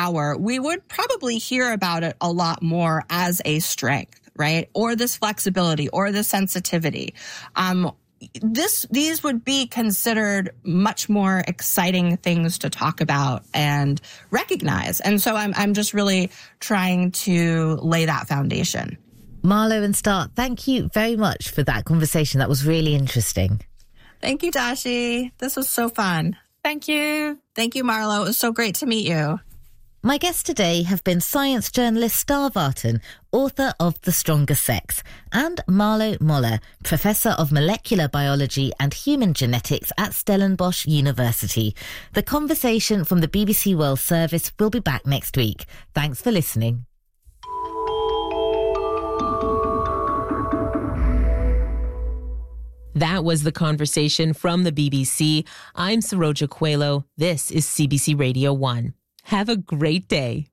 power, we would probably hear about it a lot more as a strength, right? Or this flexibility or the sensitivity. These would be considered much more exciting things to talk about and recognize. And so I'm just really trying to lay that foundation. Marlo and Star, thank you very much for that conversation. That was really interesting. Thank you, Dashi. This was so fun. Thank you. Thank you, Marlo. It was so great to meet you. My guests today have been science journalist Star Vartan, author of The Stronger Sex, and Marlo Moller, Professor of Molecular Biology and Human Genetics at Stellenbosch University. The conversation from the BBC World Service will be back next week. Thanks for listening. That was the conversation from the BBC. I'm Saroja Coelho. This is CBC Radio 1. Have a great day.